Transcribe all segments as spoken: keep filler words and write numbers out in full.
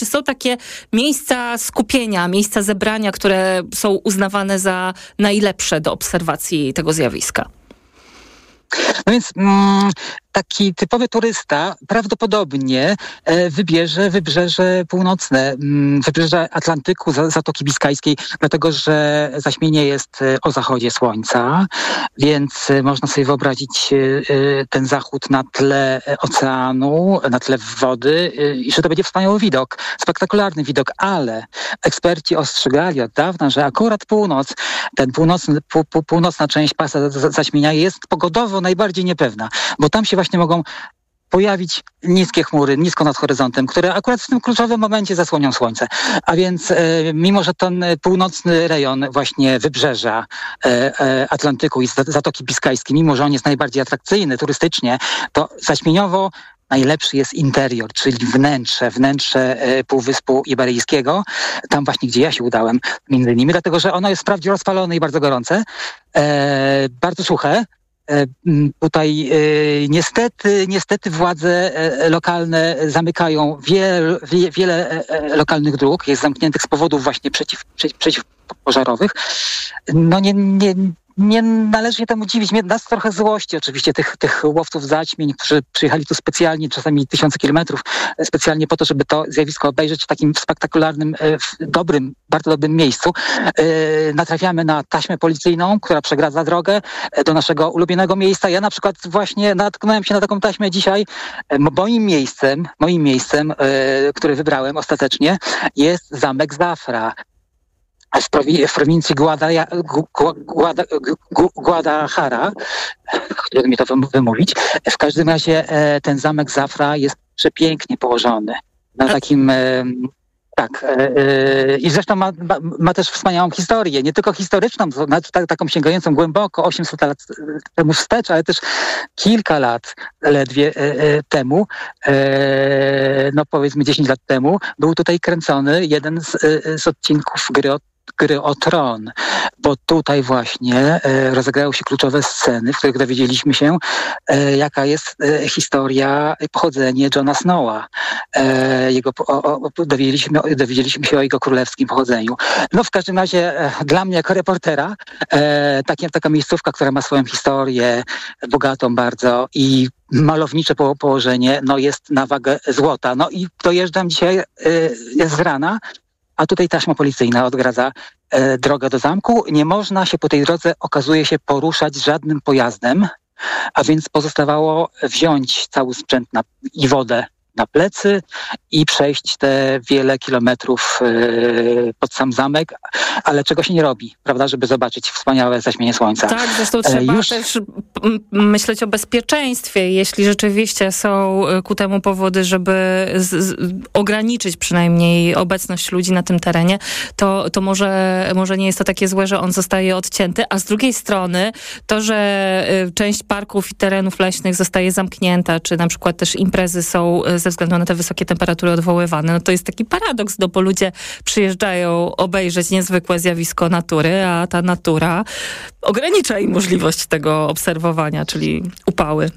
Czy są takie miejsca skupienia, miejsca zebrania, które są uznawane za najlepsze do obserwacji tego zjawiska? No więc mm, taki typowy turysta prawdopodobnie e, wybierze wybrzeże północne, mm, wybrzeże Atlantyku, Zatoki Biskajskiej, dlatego że zaćmienie jest e, o zachodzie słońca, więc e, można sobie wyobrazić e, ten zachód na tle oceanu, na tle wody e, i że to będzie wspaniały widok, spektakularny widok, ale eksperci ostrzegali od dawna, że akurat północ, ten północny, pół, pół, północna część pasa zaćmienia jest pogodowo najbardziej niepewna, bo tam się właśnie mogą pojawić niskie chmury, nisko nad horyzontem, które akurat w tym kluczowym momencie zasłonią słońce. A więc e, mimo, że ten północny rejon właśnie wybrzeża e, e, Atlantyku i Zatoki Biskajskiej, mimo, że on jest najbardziej atrakcyjny turystycznie, to zaćmieniowo najlepszy jest interior, czyli wnętrze, wnętrze e, Półwyspu Iberyjskiego, tam właśnie, gdzie ja się udałem, między innymi, dlatego, że ono jest wprawdzie rozpalone i bardzo gorące, e, bardzo suche. Tutaj e, niestety, niestety władze e, lokalne zamykają wiel, wie, wiele e, lokalnych dróg, jest zamkniętych z powodów właśnie przeciw, przeciw, przeciwpożarowych. No nie, nie, nie należy się temu dziwić. Mnie nas trochę złości oczywiście tych, tych łowców zaćmień, którzy przyjechali tu specjalnie, czasami tysiące kilometrów, specjalnie po to, żeby to zjawisko obejrzeć w takim spektakularnym, w dobrym, bardzo dobrym miejscu. Natrafiamy na taśmę policyjną, która przegradza drogę do naszego ulubionego miejsca. Ja na przykład właśnie natknąłem się na taką taśmę dzisiaj. Moim miejscem, moim miejscem, które wybrałem ostatecznie, jest zamek Zafra w, prowi- w prowincji Guada- Guada- Guadalajara, trudno mi to wymówić. W każdym razie ten zamek Zafra jest przepięknie położony na takim... Tak. Yy, I zresztą ma, ma, ma też wspaniałą historię. Nie tylko historyczną, nawet tak, taką sięgającą głęboko, osiemset lat temu wstecz, ale też kilka lat ledwie yy, temu, yy, no powiedzmy dziesięć lat temu, był tutaj kręcony jeden z, yy, z odcinków gry o Gry o Tron, bo tutaj właśnie e, rozegrały się kluczowe sceny, w których dowiedzieliśmy się, e, jaka jest e, historia, pochodzenie Jona Snowa. E, jego, o, o, dowiedzieliśmy, dowiedzieliśmy się o jego królewskim pochodzeniu. No w każdym razie e, dla mnie jako reportera e, takie, taka miejscówka, która ma swoją historię, bogatą bardzo i malownicze po, położenie, no jest na wagę złota. No i dojeżdżam dzisiaj e, z rana, a tutaj taśma policyjna odgradza e, drogę do zamku. Nie można się po tej drodze, okazuje się, poruszać żadnym pojazdem, a więc pozostawało wziąć cały sprzęt na, i wodę na plecy i przejść te wiele kilometrów e, pod sam zamek, ale czego się nie robi, prawda, żeby zobaczyć wspaniałe zaćmienie słońca. Tak, zresztą trzeba e, już... też myśleć o bezpieczeństwie. Jeśli rzeczywiście są ku temu powody, żeby z, z, ograniczyć przynajmniej obecność ludzi na tym terenie, to, to może, może nie jest to takie złe, że on zostaje odcięty, a z drugiej strony to, że część parków i terenów leśnych zostaje zamknięta, czy na przykład też imprezy są ze względu na te wysokie temperatury odwoływane, no to jest taki paradoks, no bo ludzie przyjeżdżają obejrzeć niezwykłe zjawisko natury, a ta natura ogranicza im możliwość tego obserwowania, czyli upały.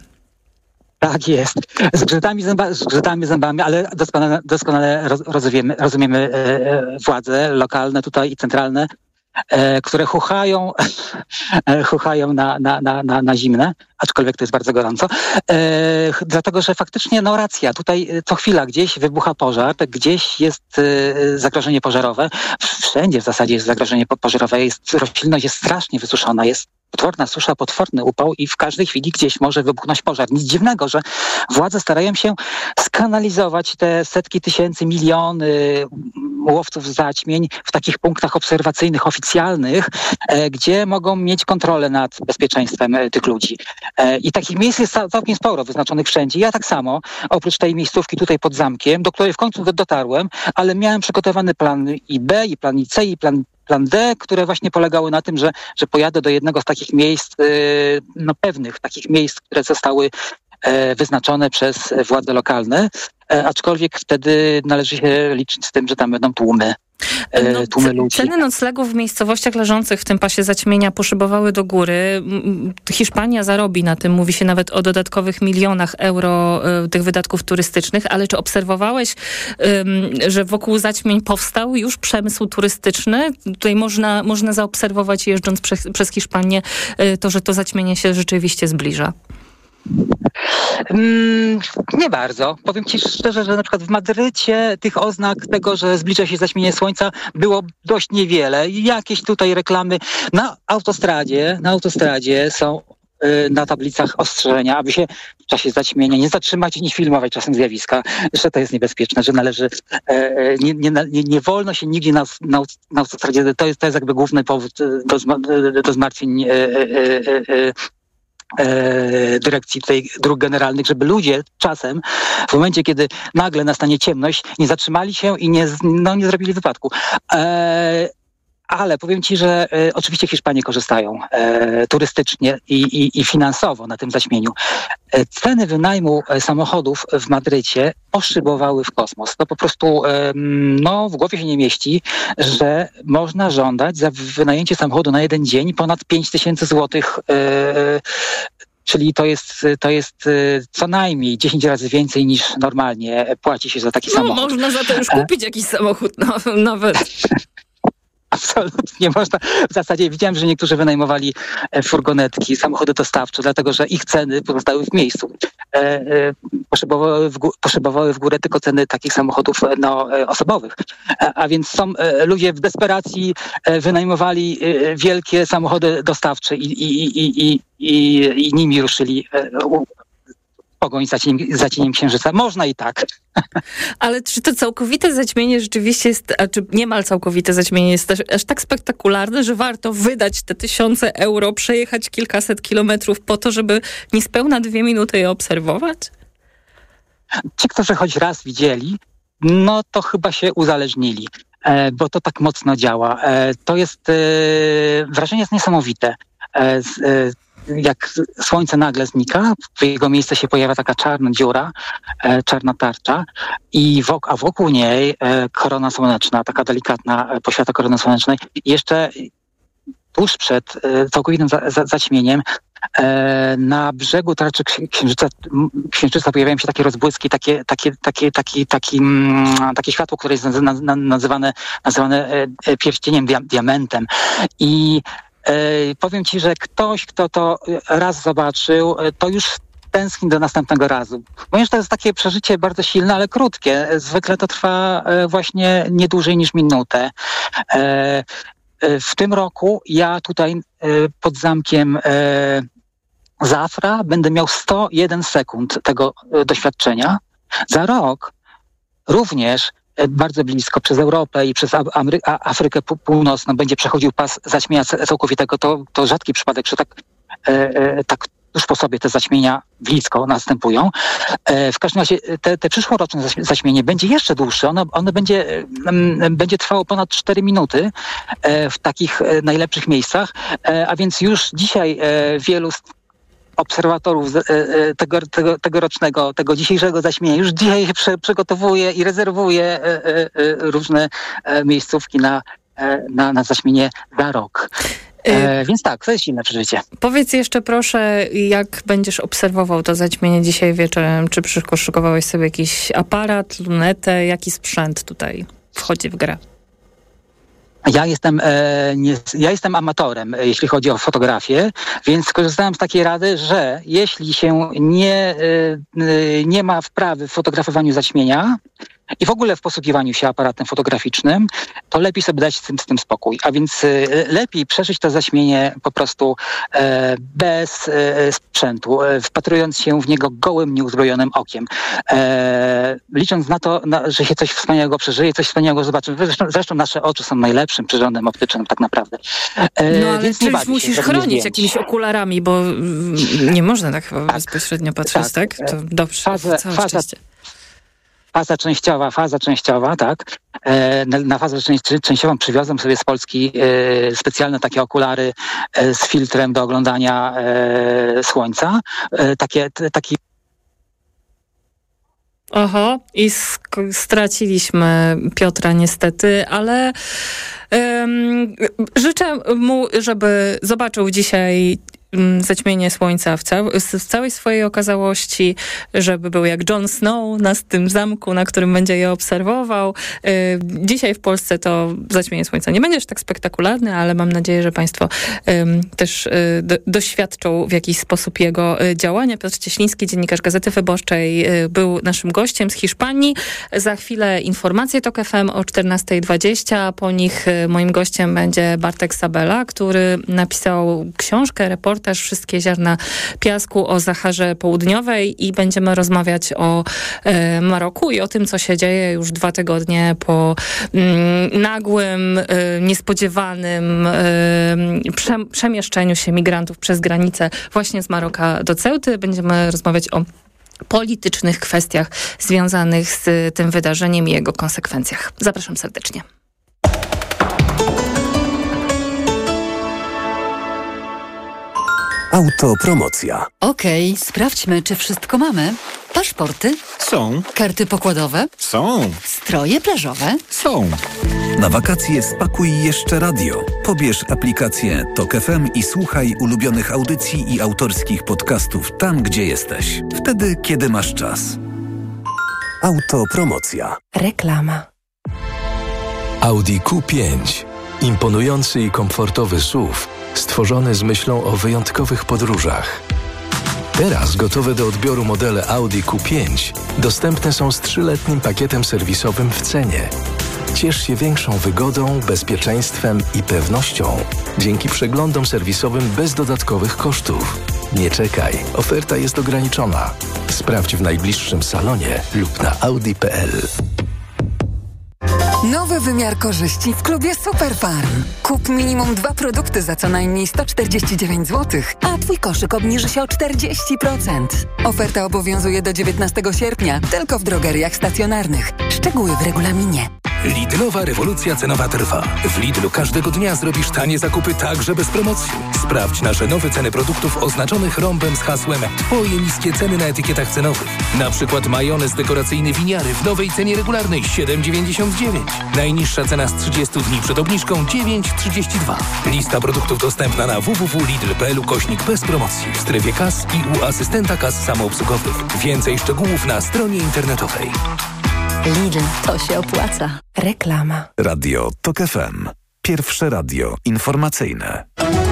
Tak jest. Z grzytami, zęba, z grzytami zębami, ale doskonale, doskonale rozumiemy, rozumiemy e, władze lokalne tutaj i centralne, e, które chuchają, e, chuchają na, na, na, na, na zimne, aczkolwiek to jest bardzo gorąco. E, dlatego, że faktycznie, no racja, tutaj co chwila gdzieś wybucha pożar, gdzieś jest e, zagrożenie pożarowe. Wszędzie w zasadzie jest zagrożenie pożarowe. Jest, roślinność jest strasznie wysuszona, jest potworna susza, potworny upał i w każdej chwili gdzieś może wybuchnąć pożar. Nic dziwnego, że władze starają się skanalizować te setki tysięcy, miliony łowców zaćmień w takich punktach obserwacyjnych, oficjalnych, e, gdzie mogą mieć kontrolę nad bezpieczeństwem e, tych ludzi. E, I takich miejsc jest całkiem sporo wyznaczonych wszędzie. Ja tak samo, oprócz tej miejscówki tutaj pod zamkiem, do której w końcu dotarłem, ale miałem przygotowany plan i B, i plan i C, i plan Plan D, które właśnie polegały na tym, że, że pojadę do jednego z takich miejsc, yy, no pewnych takich miejsc, które zostały e, wyznaczone przez władze lokalne, e, aczkolwiek wtedy należy się liczyć z tym, że tam będą tłumy e, tłumy ludzi. Ceny noclegów w miejscowościach leżących w tym pasie zaćmienia poszybowały do góry. Hiszpania zarobi na tym, mówi się nawet o dodatkowych milionach euro y, tych wydatków turystycznych, ale czy obserwowałeś, y, że wokół zaćmień powstał już przemysł turystyczny? Tutaj można, można zaobserwować, jeżdżąc przez, przez Hiszpanię, y, to, że to zaćmienie się rzeczywiście zbliża. Mm, nie bardzo. Powiem ci szczerze, że na przykład w Madrycie tych oznak tego, że zbliża się zaćmienie słońca, było dość niewiele. Jakieś tutaj reklamy. Na autostradzie, na autostradzie są y, na tablicach ostrzeżenia, aby się w czasie zaćmienia nie zatrzymać i nie filmować czasem zjawiska, że to jest niebezpieczne, że należy, e, nie, nie, nie, nie wolno się nigdzie na, na, na autostradzie, to jest, to jest jakby główny powód do, do zmartwień e, e, e, E, dyrekcji tej dróg generalnych, żeby ludzie czasem, w momencie, kiedy nagle nastanie ciemność, nie zatrzymali się i nie, no, nie zrobili wypadku. E, ale powiem ci, że e, oczywiście Hiszpanie korzystają e, turystycznie i, i, i finansowo na tym zaćmieniu. E, ceny wynajmu e, samochodów w Madrycie poszybowały w kosmos. To po prostu e, no, w głowie się nie mieści, że można żądać za wynajęcie samochodu na jeden dzień ponad pięć tysięcy złotych, e, czyli to jest, to jest co najmniej dziesięć razy więcej niż normalnie płaci się za taki no, samochód. Można za to już kupić e? jakiś samochód no, nawet. Absolutnie można. W zasadzie widziałem, że niektórzy wynajmowali furgonetki, samochody dostawcze, dlatego że ich ceny pozostały w miejscu. E, e, poszybowały, w gó- poszybowały w górę tylko ceny takich samochodów no, osobowych. A, a więc są e, ludzie w desperacji e, wynajmowali e, wielkie samochody dostawcze i, i, i, i, i, i nimi ruszyli e, u, pogoń za cieniem, za cieniem księżyca. Można i tak. Ale czy to całkowite zaćmienie rzeczywiście jest, a czy niemal całkowite zaćmienie jest też aż tak spektakularne, że warto wydać te tysiące euro, przejechać kilkaset kilometrów po to, żeby niespełna dwie minuty je obserwować? Ci, którzy choć raz widzieli, no to chyba się uzależnili, e, bo to tak mocno działa. E, to jest, e, wrażenie jest niesamowite. E, z, e, jak słońce nagle znika, w jego miejsce się pojawia taka czarna dziura, e, czarna tarcza, i wok- a wokół niej e, korona słoneczna, taka delikatna e, poświata korony słonecznej. I jeszcze tuż przed e, całkowitym za- za- zaćmieniem e, na brzegu tarczy ksi- księżyca, m, księżyca pojawiają się takie rozbłyski, takie, takie, takie, taki, taki, mm, takie światło, które jest naz- naz- nazywane, nazywane e, pierścieniem, dia- diamentem. I E, powiem ci, że ktoś, kto to raz zobaczył, to już tęskni do następnego razu. Ponieważ to jest takie przeżycie bardzo silne, ale krótkie. Zwykle to trwa e, właśnie nie dłużej niż minutę. E, e, w tym roku ja tutaj e, pod zamkiem e, Zafra będę miał sto jeden sekund tego e, doświadczenia. Za rok również bardzo blisko, przez Europę i przez Amery- Afrykę Północną będzie przechodził pas zaćmienia całkowitego. To, to rzadki przypadek, że tak, e, e, tak tuż po sobie te zaćmienia blisko następują. E, w każdym razie te, te przyszłoroczne zaćmienie będzie jeszcze dłuższe. Ono, ono będzie, m, będzie trwało ponad cztery minuty e, w takich e, najlepszych miejscach, e, a więc już dzisiaj e, wielu obserwatorów tego, tego, tegorocznego, tego dzisiejszego zaćmienia już dzisiaj się prze, przygotowuje i rezerwuje różne miejscówki na, na, na zaćmienie za rok. E, więc tak, to jest silne przeżycie. Powiedz jeszcze proszę, jak będziesz obserwował to zaćmienie dzisiaj wieczorem? Czy przyszykowałeś sobie jakiś aparat, lunetę? Jaki sprzęt tutaj wchodzi w grę? Ja jestem, e, nie, ja jestem amatorem, jeśli chodzi o fotografię, więc skorzystałem z takiej rady, że jeśli się nie, e, nie ma wprawy w fotografowaniu zaćmienia i w ogóle w posługiwaniu się aparatem fotograficznym, to lepiej sobie dać z tym, z tym spokój. A więc e, lepiej przeżyć to zaćmienie po prostu e, bez e, sprzętu, e, wpatrując się w niego gołym, nieuzbrojonym okiem. E, licząc na to, na, że się coś wspaniałego przeżyje, coś wspaniałego zobaczy. Zresztą, zresztą nasze oczy są najlepszym przyrządem optycznym tak naprawdę. E, no ale więc czymś musisz się, chronić jakimiś okularami, bo nie można tak chyba tak, bezpośrednio patrzeć, tak? tak? To dobrze, fazę, całe faza, szczęście. Faza częściowa, faza częściowa, tak. E, na, na fazę części, częściową przywiozłem sobie z Polski e, specjalne takie okulary e, z filtrem do oglądania e, słońca. E, takie, t, taki Oho, i sk- straciliśmy Piotra niestety, ale um, życzę mu, żeby zobaczył dzisiaj zaćmienie słońca w, cał- w całej swojej okazałości, żeby był jak Jon Snow na tym zamku, na którym będzie je obserwował. Yy, dzisiaj w Polsce to zaćmienie słońca nie będzie aż tak spektakularne, ale mam nadzieję, że państwo yy, też yy, do, doświadczą w jakiś sposób jego yy, działania. Piotr Cieśliński, dziennikarz Gazety Wyborczej, yy, był naszym gościem z Hiszpanii. Za chwilę informacje Tok F M o czternasta dwadzieścia. Po nich yy, moim gościem będzie Bartek Sabela, który napisał książkę, report Wszystkie ziarna piasku o Saharze Południowej i będziemy rozmawiać o e, Maroku i o tym, co się dzieje już dwa tygodnie po mm, nagłym, e, niespodziewanym e, prze, przemieszczeniu się migrantów przez granicę właśnie z Maroka do Ceuty. Będziemy rozmawiać o politycznych kwestiach związanych z tym wydarzeniem i jego konsekwencjach. Zapraszam serdecznie. Autopromocja. Okej, okay, sprawdźmy, czy wszystko mamy. Paszporty? Są. Karty pokładowe? Są. Stroje plażowe? Są. Na wakacje spakuj jeszcze radio. Pobierz aplikację Tok F M i słuchaj ulubionych audycji i autorskich podcastów tam, gdzie jesteś. Wtedy, kiedy masz czas. Autopromocja. Reklama. Audi Q pięć. Imponujący i komfortowy S U V, stworzony z myślą o wyjątkowych podróżach. Teraz gotowe do odbioru modele Audi Q pięć dostępne są z trzyletnim pakietem serwisowym w cenie. Ciesz się większą wygodą, bezpieczeństwem i pewnością dzięki przeglądom serwisowym bez dodatkowych kosztów. Nie czekaj, oferta jest ograniczona. Sprawdź w najbliższym salonie lub na audi kropka p l. Nowy wymiar korzyści w klubie Superfarm. Kup minimum dwa produkty za co najmniej sto czterdzieści dziewięć złotych, a twój koszyk obniży się o czterdzieści procent. Oferta obowiązuje do dziewiętnastego sierpnia, tylko w drogeriach stacjonarnych. Szczegóły w regulaminie. Lidlowa rewolucja cenowa trwa. W Lidlu każdego dnia zrobisz tanie zakupy także bez promocji. Sprawdź nasze nowe ceny produktów oznaczonych rąbem z hasłem Twoje niskie ceny na etykietach cenowych. Na przykład majonez dekoracyjny Winiary w nowej cenie regularnej siedem dziewięćdziesiąt dziewięć. Najniższa cena z trzydziestu dni przed obniżką dziewięć trzydzieści dwa. Lista produktów dostępna na w w w kropka lidl kropka p l ukośnik bez promocji w strefie kas i u asystenta kas samoobsługowych. Więcej szczegółów na stronie internetowej. Lidl, to się opłaca. Reklama. Radio Tok F M. Pierwsze radio informacyjne.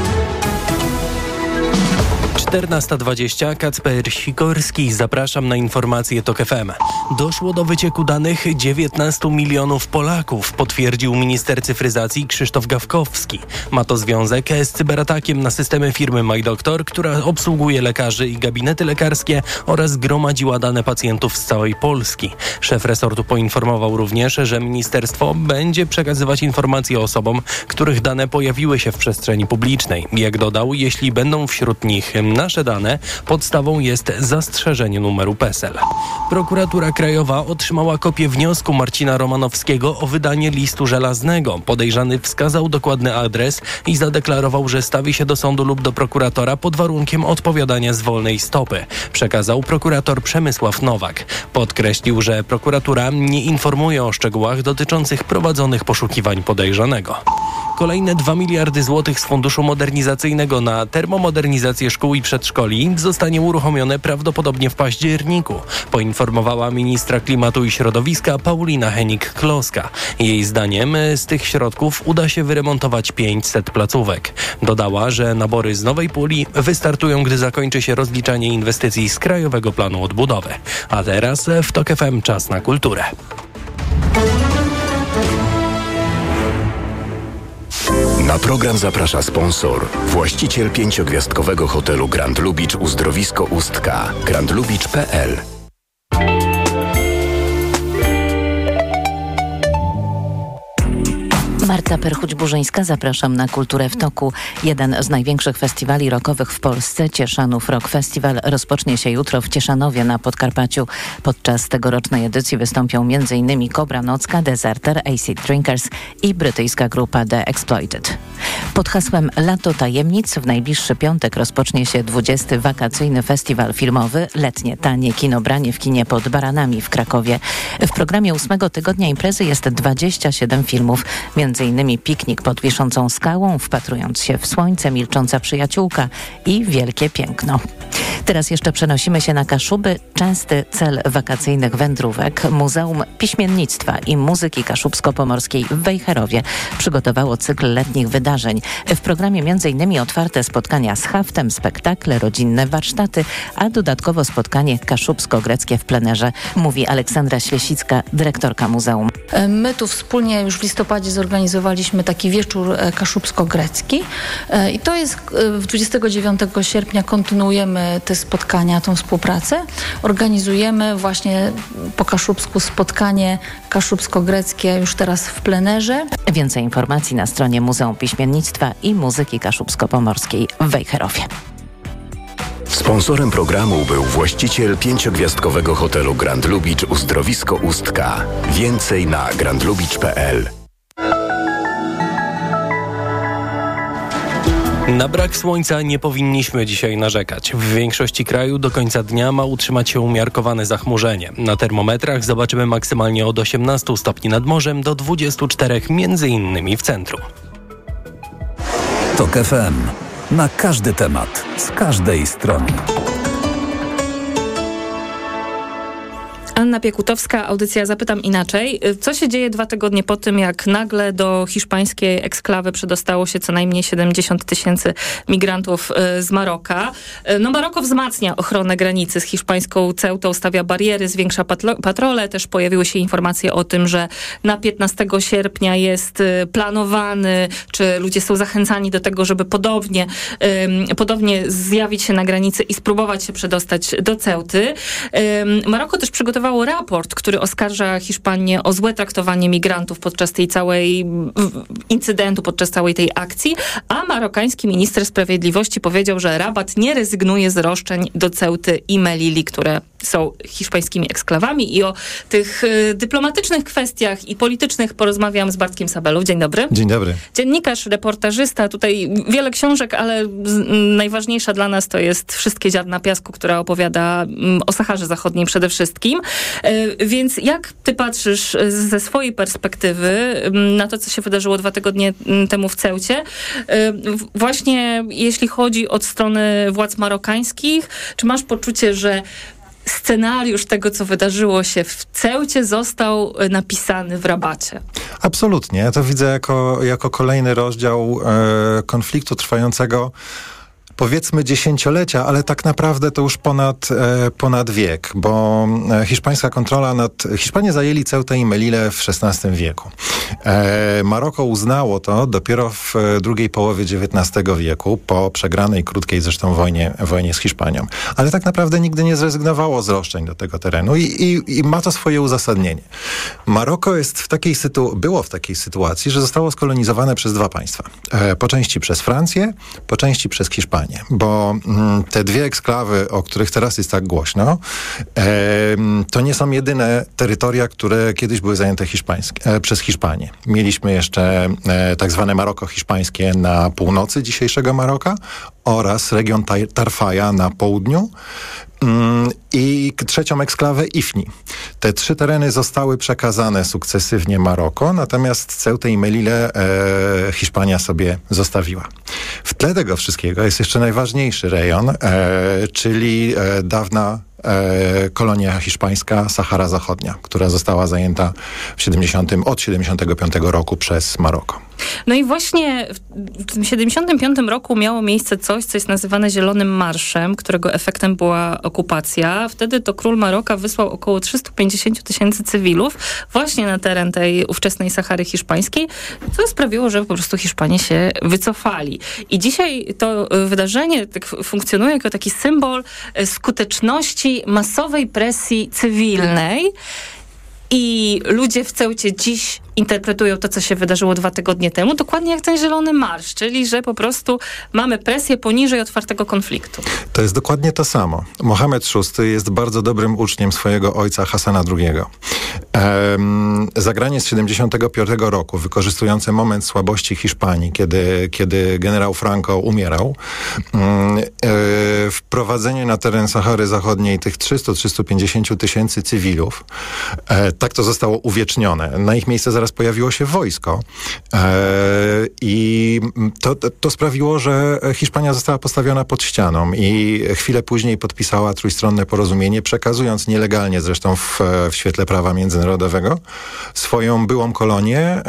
czternasta dwadzieścia, Kacper Sikorski, zapraszam na informacje Tok F M. Doszło do wycieku danych dziewiętnastu milionów Polaków, potwierdził minister cyfryzacji Krzysztof Gawkowski. Ma to związek z cyberatakiem na systemy firmy MyDoktor, która obsługuje lekarzy i gabinety lekarskie oraz gromadziła dane pacjentów z całej Polski. Szef resortu poinformował również, że ministerstwo będzie przekazywać informacje osobom, których dane pojawiły się w przestrzeni publicznej. Jak dodał, jeśli będą wśród nich nasze dane, podstawą jest zastrzeżenie numeru P E S E L. Prokuratura Krajowa otrzymała kopię wniosku Marcina Romanowskiego o wydanie listu żelaznego. Podejrzany wskazał dokładny adres i zadeklarował, że stawi się do sądu lub do prokuratora pod warunkiem odpowiadania z wolnej stopy. Przekazał prokurator Przemysław Nowak. Podkreślił, że prokuratura nie informuje o szczegółach dotyczących prowadzonych poszukiwań podejrzanego. Kolejne dwa miliardy złotych z Funduszu Modernizacyjnego na termomodernizację szkół i przedszkoli zostanie uruchomione prawdopodobnie w październiku, poinformowała ministra klimatu i środowiska Paulina Henik-Kloska. Jej zdaniem z tych środków uda się wyremontować pięćset placówek. Dodała, że nabory z nowej puli wystartują, gdy zakończy się rozliczanie inwestycji z Krajowego Planu Odbudowy. A teraz w Tok F M czas na kulturę. Na program zaprasza sponsor, właściciel pięciogwiazdkowego hotelu Grand Lubicz Uzdrowisko Ustka, grand lubicz kropka p l. Marta Perchuć-Burzyńska, zapraszam na Kulturę w toku. Jeden z największych festiwali rockowych w Polsce, Cieszanów Rock Festival, rozpocznie się jutro w Cieszanowie na Podkarpaciu. Podczas tegorocznej edycji wystąpią m.in. Kobra Nocka, Deserter, Acid Drinkers i brytyjska grupa The Exploited. Pod hasłem Lato Tajemnic w najbliższy piątek rozpocznie się dwudziesty wakacyjny festiwal filmowy Letnie Tanie Kinobranie w kinie pod Baranami w Krakowie. W programie ósmego tygodnia imprezy jest dwadzieścia siedem filmów, między innymi Piknik pod Wiszącą Skałą, Wpatrując się w słońce, Milcząca przyjaciółka i Wielkie Piękno. Teraz jeszcze przenosimy się na Kaszuby, częsty cel wakacyjnych wędrówek. Muzeum Piśmiennictwa i Muzyki Kaszubsko-Pomorskiej w Wejherowie przygotowało cykl letnich wydarzeń. W programie między innymi otwarte spotkania z haftem, spektakle, rodzinne warsztaty, a dodatkowo spotkanie kaszubsko-greckie w plenerze, mówi Aleksandra Świesicka, dyrektorka muzeum. My tu wspólnie już w listopadzie zorganizowaliśmy taki wieczór kaszubsko-grecki i to jest dwudziestego dziewiątego sierpnia kontynuujemy te spotkania, tą współpracę. Organizujemy właśnie po kaszubsku spotkanie kaszubsko-greckie już teraz w plenerze. Więcej informacji na stronie Muzeum Piśmiennictwa i Muzyki Kaszubsko-Pomorskiej w Wejherowie. Sponsorem programu był właściciel pięciogwiazdkowego hotelu Grand Lubicz Uzdrowisko Ustka. Więcej na grand lubicz kropka p l. Na brak słońca nie powinniśmy dzisiaj narzekać. W większości kraju do końca dnia ma utrzymać się umiarkowane zachmurzenie. Na termometrach zobaczymy maksymalnie od osiemnastu stopni nad morzem do dwudziestu czterech między innymi w centrum. Tok F M. Na każdy temat, z każdej strony. Anna Piekutowska, audycja Zapytam Inaczej. Co się dzieje dwa tygodnie po tym, jak nagle do hiszpańskiej eksklawy przedostało się co najmniej siedemdziesiąt tysięcy migrantów z Maroka? No Maroko wzmacnia ochronę granicy z hiszpańską Ceutą, stawia bariery, zwiększa patlo- patrole. Też pojawiły się informacje o tym, że na piętnastego sierpnia jest planowany, czy ludzie są zachęcani do tego, żeby podobnie, um, podobnie zjawić się na granicy i spróbować się przedostać do Ceuty. Um, Maroko też przygotowało raport, który oskarża Hiszpanię o złe traktowanie migrantów podczas tej całej incydentu, podczas całej tej akcji, a marokański minister sprawiedliwości powiedział, że Rabat nie rezygnuje z roszczeń do Ceuty i Melili, które są hiszpańskimi eksklawami. I o tych y, dyplomatycznych kwestiach i politycznych porozmawiam z Bartkiem Sabelą. Dzień dobry. Dzień dobry. Dziennikarz, reportażysta, tutaj wiele książek, ale z, najważniejsza dla nas to jest Wszystkie ziarna piasku, która opowiada mm, o Saharze Zachodniej przede wszystkim. Y, więc jak ty patrzysz ze swojej perspektywy na to, co się wydarzyło dwa tygodnie temu w Ceucie? Y, właśnie jeśli chodzi od strony władz marokańskich, czy masz poczucie, że scenariusz tego, co wydarzyło się w Ceucie, został napisany w Rabacie? Absolutnie. Ja to widzę jako, jako kolejny rozdział e, konfliktu trwającego powiedzmy dziesięciolecia, ale tak naprawdę to już ponad, e, ponad wiek, bo e, hiszpańska kontrola nad... Hiszpanie zajęli Ceutę i Melillę w szesnastym wieku. E, Maroko uznało to dopiero w e, drugiej połowie dziewiętnastego wieku, po przegranej, krótkiej zresztą wojnie, wojnie z Hiszpanią. Ale tak naprawdę nigdy nie zrezygnowało z roszczeń do tego terenu i, i, i ma to swoje uzasadnienie. Maroko jest w takiej sytu... było w takiej sytuacji, że zostało skolonizowane przez dwa państwa. E, po części przez Francję, po części przez Hiszpanię. Bo mm, te dwie eksklawy, o których teraz jest tak głośno, e, to nie są jedyne terytoria, które kiedyś były zajęte hiszpańskie, e, przez Hiszpanię. Mieliśmy jeszcze e, tak zwane Maroko hiszpańskie na północy dzisiejszego Maroka oraz region Tarfaja na południu. I trzecią eksklawę Ifni. Te trzy tereny zostały przekazane sukcesywnie Maroko, natomiast Ceutę i Melillę e, Hiszpania sobie zostawiła. W tle tego wszystkiego jest jeszcze najważniejszy rejon, e, czyli e, dawna E, kolonia hiszpańska Sahara Zachodnia, która została zajęta w siedemdziesiątym, od siedemdziesiątego piątego roku przez Maroko. No i właśnie w tym siedemdziesiątym piątym roku miało miejsce coś, co jest nazywane Zielonym Marszem, którego efektem była okupacja. Wtedy to król Maroka wysłał około trzysta pięćdziesiąt tysięcy cywilów właśnie na teren tej ówczesnej Sahary hiszpańskiej, co sprawiło, że po prostu Hiszpanie się wycofali. I dzisiaj to wydarzenie tak funkcjonuje jako taki symbol skuteczności masowej presji cywilnej i ludzie w Ceucie dziś interpretują to, co się wydarzyło dwa tygodnie temu, dokładnie jak ten Zielony Marsz, czyli że po prostu mamy presję poniżej otwartego konfliktu. To jest dokładnie to samo. Mohamed szósty jest bardzo dobrym uczniem swojego ojca Hasana drugiego. Ehm, zagranie z siedemdziesiątego piątego roku, wykorzystujące moment słabości Hiszpanii, kiedy, kiedy generał Franco umierał, e, wprowadzenie na teren Sahary Zachodniej tych trzysta do trzystu pięćdziesięciu tysięcy cywilów, e, tak to zostało uwiecznione. Na ich miejsce zaraz pojawiło się wojsko e, i to, to sprawiło, że Hiszpania została postawiona pod ścianą i chwilę później podpisała trójstronne porozumienie, przekazując nielegalnie zresztą w, w świetle prawa międzynarodowego swoją byłą kolonię e,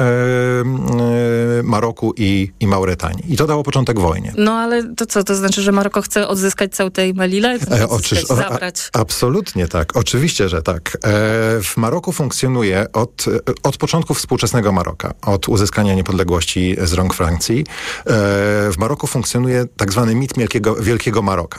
e, Maroku i, i Mauretanii. I to dało początek wojnie. No ale to co, to znaczy, że Maroko chce odzyskać Ceuta i Melillę? E, oczyż, o, zabrać? A, absolutnie tak. Oczywiście, że tak. E, w Maroku funkcjonuje od, od początku współczesnego Maroka, od uzyskania niepodległości z rąk Francji. E, w Maroku funkcjonuje tak zwany mit Wielkiego, Wielkiego Maroka,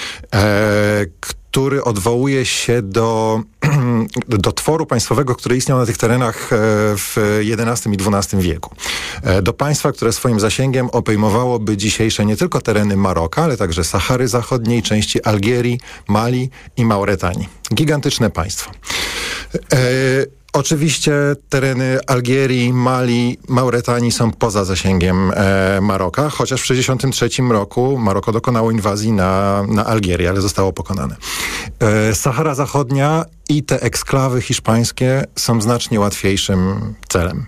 e, który odwołuje się do, do tworu państwowego, który istniał na tych terenach w jedenastym i dwunastym wieku. Do państwa, które swoim zasięgiem obejmowałoby dzisiejsze nie tylko tereny Maroka, ale także Sahary Zachodniej, części Algierii, Mali i Mauretanii. Gigantyczne państwo. E, Oczywiście tereny Algierii, Mali, Mauretanii są poza zasięgiem e, Maroka, chociaż w tysiąc dziewięćset sześćdziesiątym trzecim roku Maroko dokonało inwazji na, na Algierię, ale zostało pokonane. E, Sahara Zachodnia i te eksklawy hiszpańskie są znacznie łatwiejszym celem.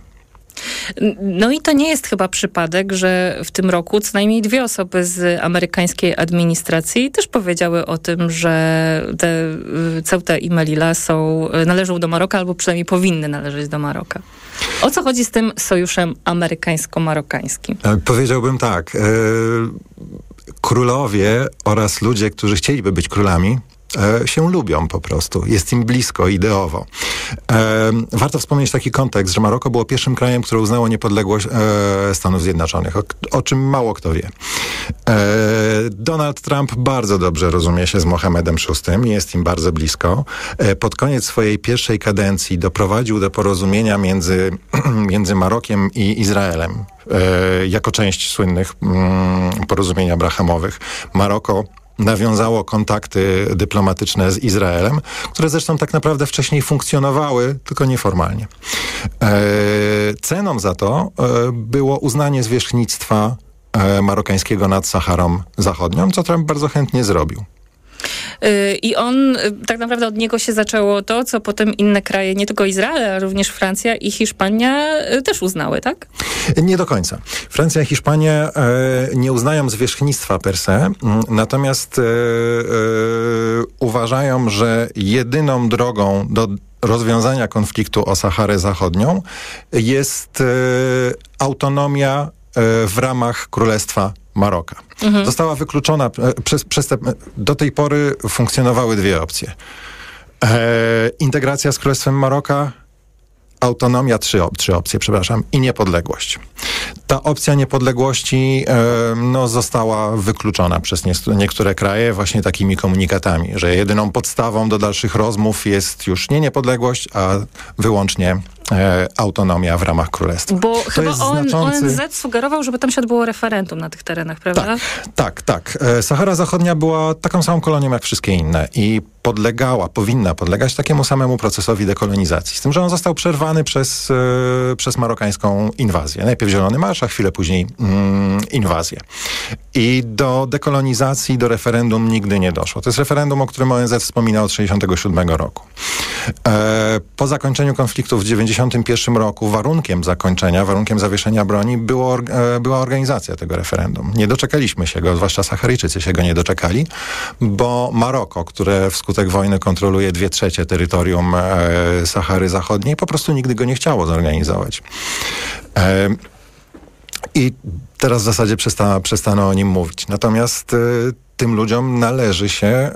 No i to nie jest chyba przypadek, że w tym roku co najmniej dwie osoby z amerykańskiej administracji też powiedziały o tym, że te Ceuta i Melilla są, należą do Maroka, albo przynajmniej powinny należeć do Maroka. O co chodzi z tym sojuszem amerykańsko-marokańskim? Powiedziałbym tak. E, królowie oraz ludzie, którzy chcieliby być królami, się lubią po prostu. Jest im blisko ideowo. E, warto wspomnieć taki kontekst, że Maroko było pierwszym krajem, które uznało niepodległość e, Stanów Zjednoczonych, o, o czym mało kto wie. E, Donald Trump bardzo dobrze rozumie się z Mohamedem szóstym i jest im bardzo blisko. E, pod koniec swojej pierwszej kadencji doprowadził do porozumienia między, między Marokiem i Izraelem. E, jako część słynnych mm, porozumień abrahamowych. Maroko nawiązało kontakty dyplomatyczne z Izraelem, które zresztą tak naprawdę wcześniej funkcjonowały, tylko nieformalnie. E, ceną za to e, było uznanie zwierzchnictwa e, marokańskiego nad Saharą Zachodnią, co Trump bardzo chętnie zrobił. I on, tak naprawdę od niego się zaczęło to, co potem inne kraje, nie tylko Izrael, ale również Francja i Hiszpania też uznały, tak? Nie do końca. Francja i Hiszpania e, nie uznają zwierzchnictwa per se, natomiast e, e, uważają, że jedyną drogą do rozwiązania konfliktu o Saharę Zachodnią jest e, autonomia e, w ramach Królestwa Maroka. Mhm. Została wykluczona przez, przez te, do tej pory funkcjonowały dwie opcje. E, integracja z Królestwem Maroka, autonomia, trzy, op- trzy opcje, przepraszam, i niepodległość. Ta opcja niepodległości e, no, została wykluczona przez nie, niektóre kraje właśnie takimi komunikatami, że jedyną podstawą do dalszych rozmów jest już nie niepodległość, a wyłącznie e, autonomia w ramach królestwa. Bo to chyba jest O N, znaczący... O N Z sugerował, żeby tam się odbyło referendum na tych terenach, prawda? Tak, tak, tak. E, Sahara Zachodnia była taką samą kolonią jak wszystkie inne i podlegała, powinna podlegać takiemu samemu procesowi dekolonizacji. Z tym, że on został przerwany przez, e, przez marokańską inwazję. Najpierw Zielony Marsz, a chwilę później mm, inwazję. I do dekolonizacji, do referendum nigdy nie doszło. To jest referendum, o którym O N Z wspomina od tysiąc dziewięćset sześćdziesiątego siódmego roku. E, po zakończeniu konfliktu w tysiąc dziewięćset dziewięćdziesiątym pierwszym roku warunkiem zakończenia, warunkiem zawieszenia broni było, e, była organizacja tego referendum. Nie doczekaliśmy się go, zwłaszcza Saharyjczycy się go nie doczekali, bo Maroko, które wskutek wojny kontroluje dwie trzecie terytorium e, Sahary Zachodniej, po prostu nigdy go nie chciało zorganizować. E, I teraz w zasadzie przesta, przestano o nim mówić. Natomiast e, tym ludziom należy się e,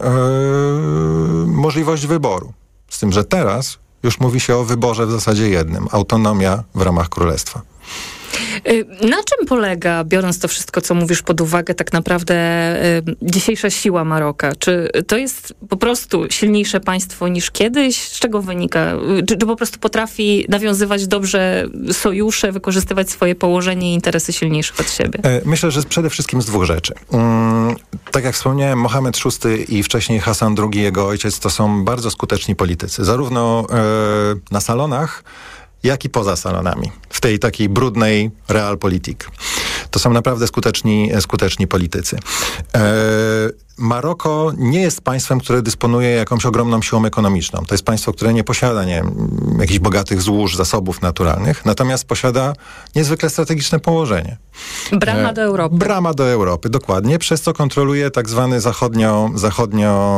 możliwość wyboru. Z tym, że teraz już mówi się o wyborze w zasadzie jednym. Autonomia w ramach królestwa. Na czym polega, biorąc to wszystko, co mówisz pod uwagę, tak naprawdę dzisiejsza siła Maroka? Czy to jest po prostu silniejsze państwo niż kiedyś? Z czego wynika? Czy, czy po prostu potrafi nawiązywać dobrze sojusze, wykorzystywać swoje położenie i interesy silniejszych od siebie? Myślę, że przede wszystkim z dwóch rzeczy. Um, tak jak wspomniałem, Mohamed szósty i wcześniej Hasan drugi, jego ojciec, to są bardzo skuteczni politycy. Zarówno e, na salonach, jak i poza salonami. W tej takiej brudnej realpolitik. To są naprawdę skuteczni, skuteczni politycy. E, Maroko nie jest państwem, które dysponuje jakąś ogromną siłą ekonomiczną. To jest państwo, które nie posiada, nie wiem, jakichś bogatych złóż, zasobów naturalnych, natomiast posiada niezwykle strategiczne położenie. Brama do Europy. Brama do Europy, dokładnie, przez co kontroluje tak zwany zachodnio, zachodnio,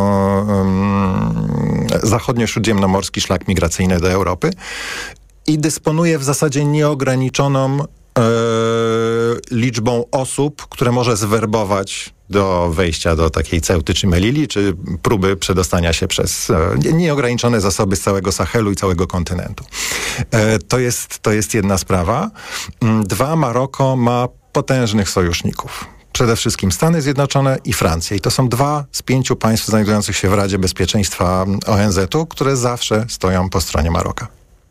um, zachodnio-śródziemnomorski szlak migracyjny do Europy i dysponuje w zasadzie nieograniczoną e, liczbą osób, które może zwerbować do wejścia do takiej Ceuty czy Melili, czy próby przedostania się przez e, nieograniczone zasoby z całego Sahelu i całego kontynentu. E, to jest, to jest jedna sprawa. Dwa, Maroko ma potężnych sojuszników. Przede wszystkim Stany Zjednoczone i Francja. I to są dwa z pięciu państw znajdujących się w Radzie Bezpieczeństwa O N Z u, które zawsze stoją po stronie Maroka.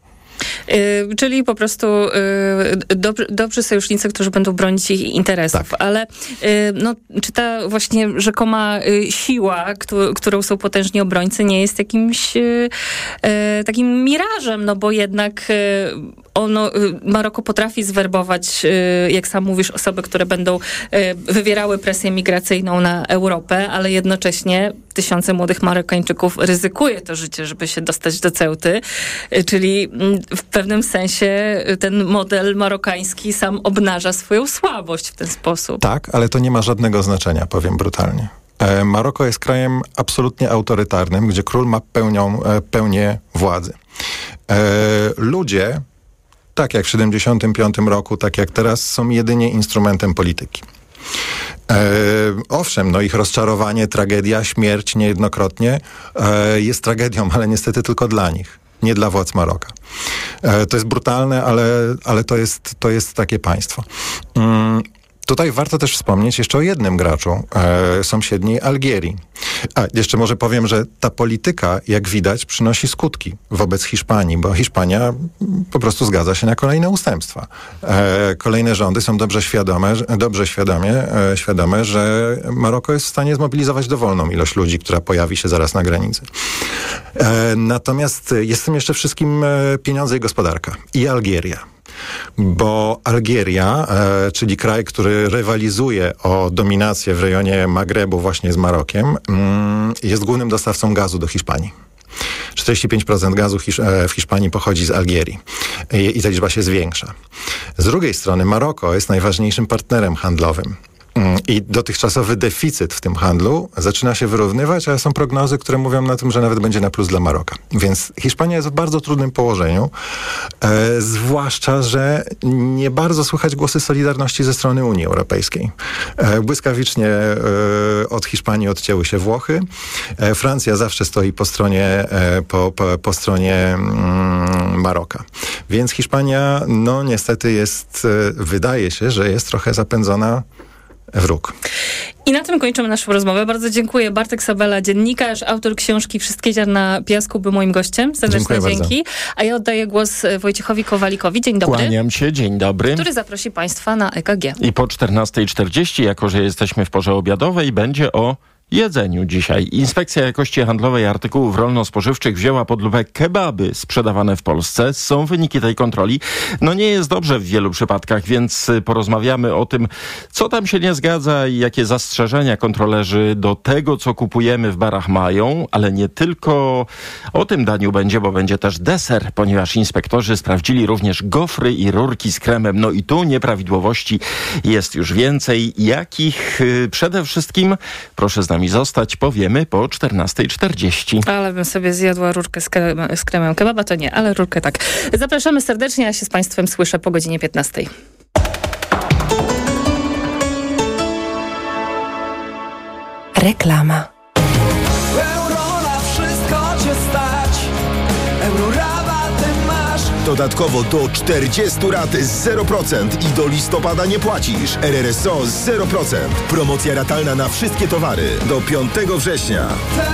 Yy, czyli po prostu yy, dobrzy, dobrzy sojusznicy, którzy będą bronić ich interesów. Tak. Ale yy, no, czy ta właśnie rzekoma yy, siła, któ- którą są potężni obrońcy, nie jest jakimś yy, yy, takim mirażem, no bo jednak yy, ono, yy, Maroko potrafi zwerbować, yy, jak sam mówisz, osoby, które będą yy, wywierały presję migracyjną na Europę, ale jednocześnie tysiące młodych Marokańczyków ryzykuje to życie, żeby się dostać do Ceuty, yy, czyli w pewnym sensie ten model marokański sam obnaża swoją słabość w ten sposób. Tak, ale to nie ma żadnego znaczenia, powiem brutalnie. E, Maroko jest krajem absolutnie autorytarnym, gdzie król ma pełnią, e, pełnię władzy. E, ludzie, tak jak w siedemdziesiątym piątym roku, tak jak teraz, są jedynie instrumentem polityki. E, owszem, no ich rozczarowanie, tragedia, śmierć niejednokrotnie e, jest tragedią, ale niestety tylko dla nich. Nie dla władz Maroka. E, to jest brutalne, ale, ale to jest, to jest takie państwo. Mm, tutaj warto też wspomnieć jeszcze o jednym graczu e, sąsiedniej Algierii. A jeszcze może powiem, że ta polityka, jak widać, przynosi skutki wobec Hiszpanii, bo Hiszpania po prostu zgadza się na kolejne ustępstwa. E, kolejne rządy są dobrze świadome, dobrze świadomie, e, świadome, że Maroko jest w stanie zmobilizować dowolną ilość ludzi, która pojawi się zaraz na granicy. E, natomiast jest w tym jeszcze wszystkim e, pieniądze i gospodarka. I Algieria. Bo Algieria, e, czyli kraj, który rywalizuje o dominację w rejonie Magrebu właśnie z Marokiem, mm, jest głównym dostawcą gazu do Hiszpanii. czterdzieści pięć procent gazu Hisz- w Hiszpanii pochodzi z Algierii I, i ta liczba się zwiększa. Z drugiej strony Maroko jest najważniejszym partnerem handlowym. I dotychczasowy deficyt w tym handlu zaczyna się wyrównywać, ale są prognozy, które mówią na tym, że nawet będzie na plus dla Maroka. Więc Hiszpania jest w bardzo trudnym położeniu, e, zwłaszcza, że nie bardzo słychać głosy solidarności ze strony Unii Europejskiej. E, błyskawicznie e, od Hiszpanii odcięły się Włochy. E, Francja zawsze stoi po stronie, e, po, po, po stronie mm, Maroka. Więc Hiszpania, no niestety jest, e, wydaje się, że jest trochę zapędzona wróg. I na tym kończymy naszą rozmowę. Bardzo dziękuję. Bartek Sabela, dziennikarz, autor książki Wszystkie ziarna piasku, był moim gościem. Serdeczne dziękuję dzięki. Bardzo. A ja oddaję głos Wojciechowi Kowalikowi. Dzień dobry. Kłaniam się, dzień dobry. Który zaprosi Państwa na E K G. I po czternastej czterdzieści, jako że jesteśmy w porze obiadowej, będzie o jedzeniu dzisiaj. Inspekcja Jakości Handlowej Artykułów Rolno-Spożywczych wzięła pod lupę kebaby sprzedawane w Polsce. Są wyniki tej kontroli. No nie jest dobrze w wielu przypadkach, więc porozmawiamy o tym, co tam się nie zgadza i jakie zastrzeżenia kontrolerzy do tego, co kupujemy w barach mają, ale nie tylko o tym daniu będzie, bo będzie też deser, ponieważ inspektorzy sprawdzili również gofry i rurki z kremem. No i tu nieprawidłowości jest już więcej. Jakich? Przede wszystkim, proszę z nami zostać, powiemy po czternastej czterdzieści. Ale bym sobie zjadła rurkę z kremem, z kremem. Kebaba to nie, ale rurkę tak. Zapraszamy serdecznie, ja się z Państwem słyszę po godzinie piętnastej. Reklama. Euro na wszystko cię stać. Euro rabaty masz. Dodatkowo do czterdziestu rat z zero procent i do listopada nie płacisz. R R S O z zero procent. Promocja ratalna na wszystkie towary do piątego września.